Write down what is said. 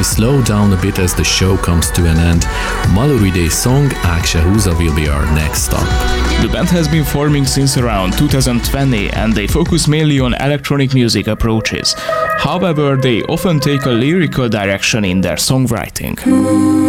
slow down a bit as the show comes to an end. Maluride's song Ág húza will be our next stop. The band has been forming since around 2020 and they focus mainly on electronic music approaches. However, they often take a lyrical direction in their songwriting.